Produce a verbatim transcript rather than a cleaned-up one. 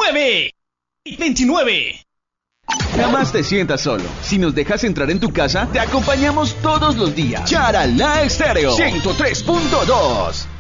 veintinueve. veintinueve. Jamás te sientas solo. Si nos dejas entrar en tu casa, te acompañamos todos los días. Charalá Estéreo ciento tres punto dos.